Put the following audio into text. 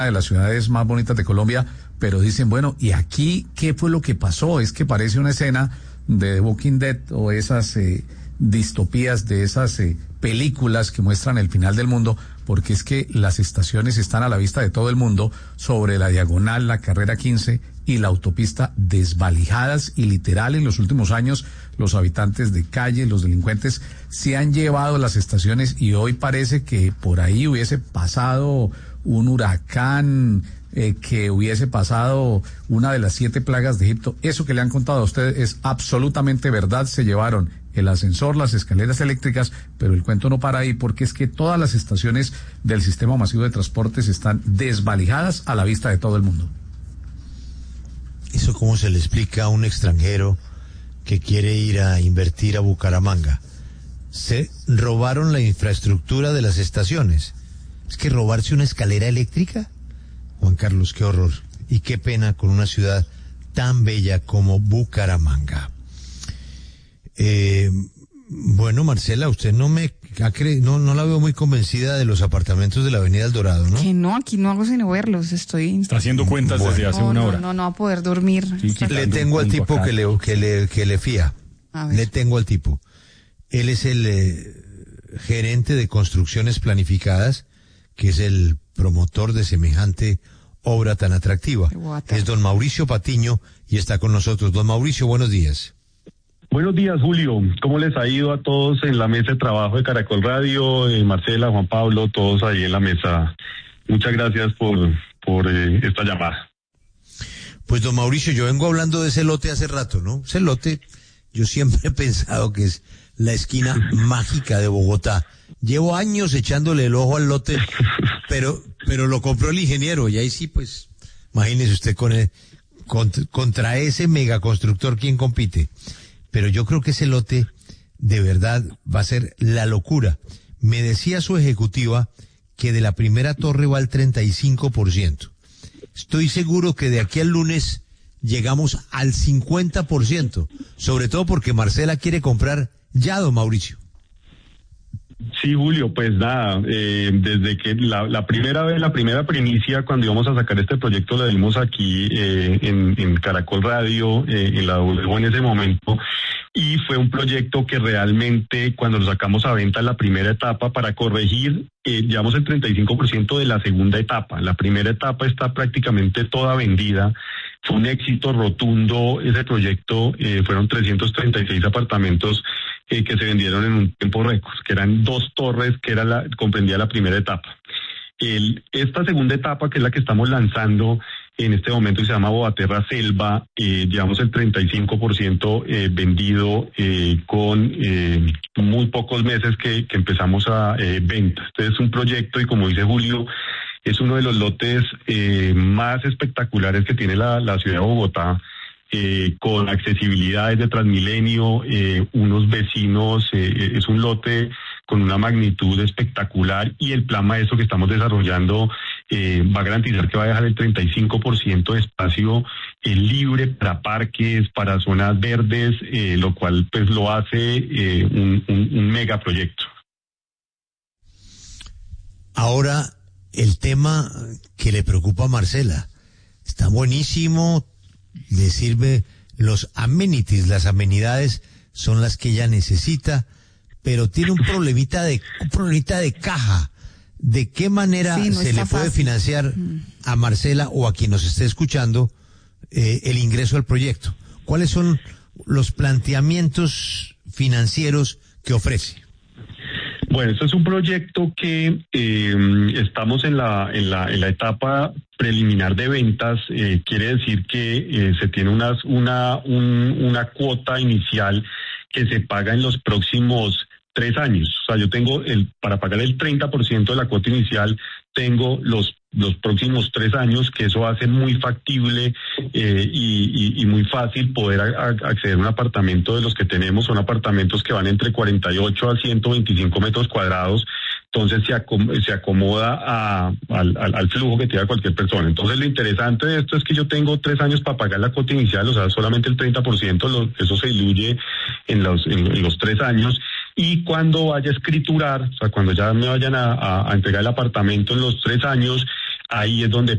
de las ciudades más bonitas de Colombia, pero dicen, bueno, ¿y aquí qué fue lo que pasó? Es que parece una escena de The Walking Dead o esas distopías de esas películas que muestran el final del mundo, porque es que las estaciones están a la vista de todo el mundo sobre la diagonal, la carrera 15 y la autopista desvalijadas, y literal en los últimos años los habitantes de calle, los delincuentes se han llevado las estaciones, y hoy parece que por ahí hubiese pasado un huracán, que hubiese pasado una de las 7 plagas de Egipto. Eso que le han contado a ustedes es absolutamente verdad. Se llevaron el ascensor, las escaleras eléctricas, pero el cuento no para ahí, porque es que todas las estaciones del sistema masivo de transportes están desvalijadas a la vista de todo el mundo. ¿Eso cómo se le explica a un extranjero que quiere ir a invertir a Bucaramanga? Se robaron la infraestructura de las estaciones. Es que robarse una escalera eléctrica, Juan Carlos, qué horror y qué pena con una ciudad tan bella como Bucaramanga. Bueno, Marcela, usted no la veo muy convencida de los apartamentos de la Avenida El Dorado, ¿no? Que no, aquí no hago sino verlos, Está haciendo cuentas desde hace una hora. No va a poder dormir. Sí, le tengo al tipo que le fía. Le tengo al tipo. Él es el gerente de construcciones planificadas, que es el promotor de semejante obra tan atractiva. Es don Mauricio Patiño y está con nosotros. Don Mauricio, buenos días. Buenos días, Julio. ¿Cómo les ha ido a todos en la mesa de trabajo de Caracol Radio? Marcela, Juan Pablo, todos ahí en la mesa. Muchas gracias por esta llamada. Pues don Mauricio, yo vengo hablando de ese lote hace rato, ¿no? Ese lote, yo siempre he pensado que es la esquina mágica de Bogotá. Llevo años echándole el ojo al lote, pero lo compró el ingeniero, y ahí sí, pues, imagínese usted contra ese megaconstructor, ¿quién compite? Pero yo creo que ese lote de verdad va a ser la locura. Me decía su ejecutiva que de la primera torre va al 35%. Estoy seguro que de aquí al lunes llegamos al 50%, sobre todo porque Marcela quiere comprar ya, don Mauricio. Sí, Julio, pues nada, desde que la primera primicia cuando íbamos a sacar este proyecto la dimos aquí en Caracol Radio, en la W en ese momento, y fue un proyecto que realmente cuando lo sacamos a venta en la primera etapa para corregir, llevamos el 35% de la segunda etapa. La primera etapa está prácticamente toda vendida. Fue un éxito rotundo ese proyecto, fueron 336 apartamentos que se vendieron en un tiempo récord, que eran 2 torres, que comprendía la primera etapa. Esta segunda etapa, que es la que estamos lanzando en este momento, y se llama Boaterra Selva, llevamos el 35% vendido con muy pocos meses que empezamos a venta. Este es un proyecto, y como dice Julio, es uno de los lotes más espectaculares que tiene la ciudad de Bogotá, con accesibilidades de Transmilenio, unos vecinos, es un lote con una magnitud espectacular, y el plan maestro que estamos desarrollando va a garantizar que va a dejar el 35% de espacio libre para parques, para zonas verdes, lo cual pues lo hace un megaproyecto. Ahora, el tema que le preocupa a Marcela, está buenísimo, le sirve los amenities, las amenidades son las que ella necesita, pero tiene un problemita de caja. ¿De qué manera se le puede financiar a Marcela o a quien nos esté escuchando el ingreso al proyecto? ¿Cuáles son los planteamientos financieros que ofrece? Bueno, esto es un proyecto que estamos en la etapa preliminar de ventas. Quiere decir que se tiene una cuota inicial que se paga en los próximos 3 años. O sea, yo tengo para pagar el 30% de la cuota inicial, tengo los próximos 3 años, que eso hace muy factible y muy fácil poder acceder a un apartamento de los que tenemos. Son apartamentos que van entre 48 a 125 metros cuadrados, entonces se acomoda al flujo que tenga cualquier persona. Entonces lo interesante de esto es que yo tengo 3 años para pagar la cuota inicial, o sea, solamente el 30%, eso se diluye en los 3 años. Y cuando vaya a escriturar, o sea, cuando ya me vayan a entregar el apartamento en los 3 años, ahí es donde